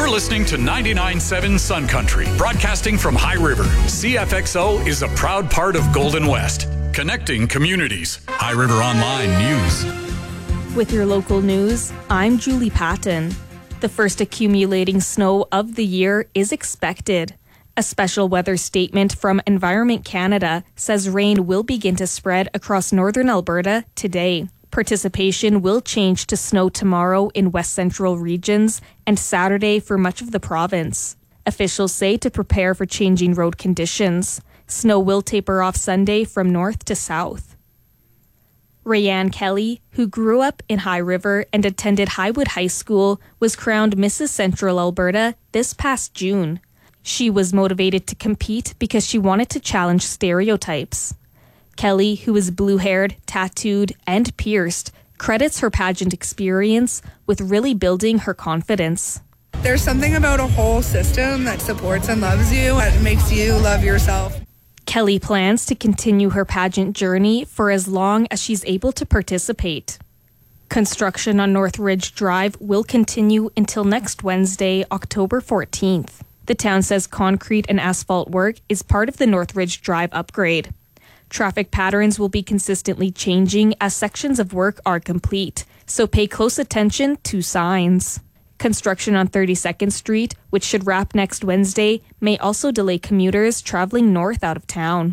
You're listening to 99.7 Sun Country, broadcasting from High River. CFXO is a proud part of Golden West, connecting communities. High River Online News. With your local news, I'm Julie Patton. The first accumulating snow of the year is expected. A special weather statement from Environment Canada says rain will begin to spread across northern Alberta today. Participation will change to snow tomorrow in west central regions and Saturday for much of the province. Officials say to prepare for changing road conditions. Snow will taper off Sunday from north to south. Rayanne Kelly, who grew up in High River and attended Highwood High School, was crowned Mrs. Central Alberta this past June. She was motivated to compete because she wanted to challenge stereotypes. Kelly, who is blue-haired, tattooed, and pierced, credits her pageant experience with really building her confidence. There's something about a whole system that supports and loves you that makes you love yourself. Kelly plans to continue her pageant journey for as long as she's able to participate. Construction on North Ridge Drive will continue until next Wednesday, October 14th. The town says concrete and asphalt work is part of the North Ridge Drive upgrade. Traffic patterns will be consistently changing as sections of work are complete, so pay close attention to signs. Construction on 32nd Street, which should wrap next Wednesday, may also delay commuters traveling north out of town.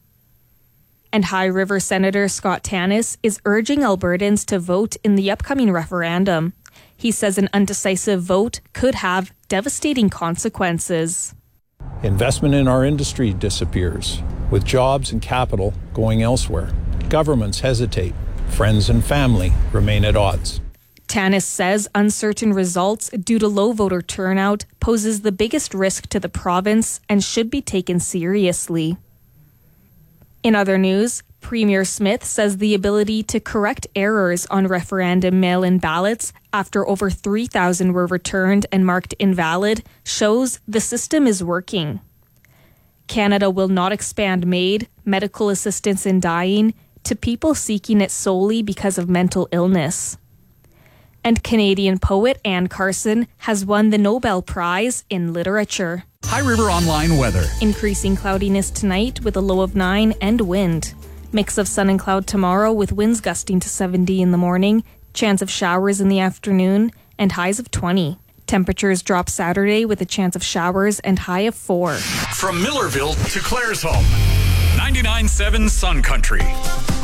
And High River Senator Scott Tanis is urging Albertans to vote in the upcoming referendum. He says an undecisive vote could have devastating consequences. Investment in our industry disappears, with jobs and capital going elsewhere. Governments hesitate. Friends and family remain at odds. Tanis says uncertain results due to low voter turnout poses the biggest risk to the province and should be taken seriously. In other news, Premier Smith says the ability to correct errors on referendum mail-in ballots after over 3,000 were returned and marked invalid shows the system is working. Canada will not expand MAID, medical assistance in dying, to people seeking it solely because of mental illness. And Canadian poet Anne Carson has won the Nobel Prize in Literature. High River Online weather. Increasing cloudiness tonight with a low of 9 and wind. Mix of sun and cloud tomorrow with winds gusting to 70 in the morning, chance of showers in the afternoon, and highs of 20. Temperatures drop Saturday with a chance of showers and high of 4. From Millerville to Claresholm, 99.7 Sun Country.